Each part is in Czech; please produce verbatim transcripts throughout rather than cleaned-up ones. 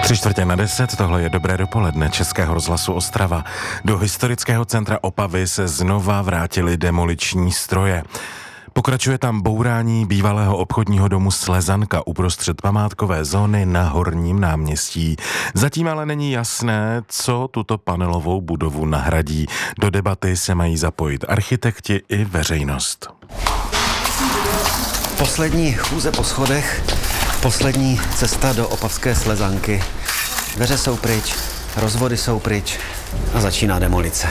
Tři čtvrtě na deset, tohle je Dobré dopoledne Českého rozhlasu Ostrava. Do historického centra Opavy se znova vrátily demoliční stroje. Pokračuje tam bourání bývalého obchodního domu Slezanka uprostřed památkové zóny na Horním náměstí. Zatím ale není jasné, co tuto panelovou budovu nahradí. Do debaty se mají zapojit architekti i veřejnost. Poslední chůze po schodech, poslední cesta do opavské Slezanky. Dveře jsou pryč, rozvody jsou pryč a začíná demolice.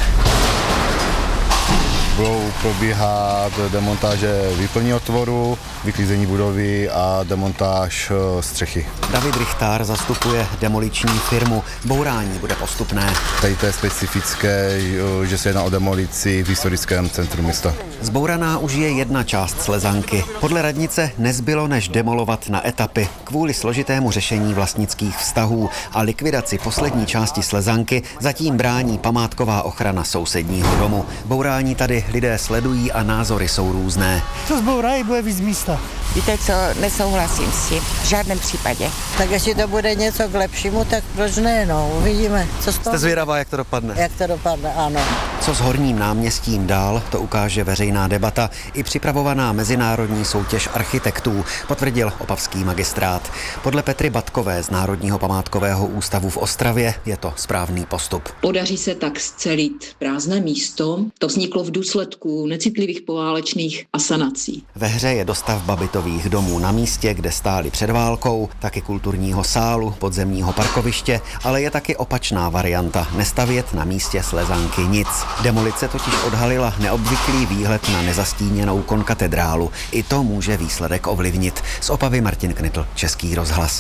Budou probíhat demontáže výplní otvoru, vyklízení budovy a demontáž střechy. David Richtár zastupuje demoliční firmu. Bourání bude postupné. Tady to je specifické, že se jedná o demolici v historickém centru města. Zbouraná už je jedna část Slezanky. Podle radnice nezbylo než demolovat na etapy kvůli složitému řešení vlastnických vztahů a likvidaci poslední části Slezanky zatím brání památková ochrana sousedního domu. Bourání tady lidé sledují a názory jsou různé. Co zbourají, bude víc místa. Víte co, nesouhlasím s tím, v žádném případě. Tak jestli to bude něco k lepšímu, tak proč ne, no, uvidíme. Co z toho... Jste zvědavá, jak to dopadne? Jak to dopadne, ano. Co s Horním náměstím dál, to ukáže veřejná debata i připravovaná mezinárodní soutěž architektů, potvrdil opavský magistrát. Podle Petry Batkové z Národního památkového ústavu v Ostravě je to správný postup. Podaří se tak scelit prázdné místo. To vzniklo v důsledku necitlivých poválečných asanací. Ve hře je dostavba bytových domů na místě, kde stály před válkou, taky kulturního sálu, podzemního parkoviště, ale je taky opačná varianta, nestavět na místě Slezanky nic. Demolice totiž odhalila neobvyklý výhled na nezastíněnou konkatedrálu. I to může výsledek ovlivnit. Z Opavy Martin Knitl, Český rozhlas.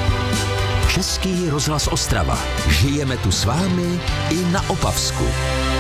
Český rozhlas Ostrava. Žijeme tu s vámi i na Opavsku.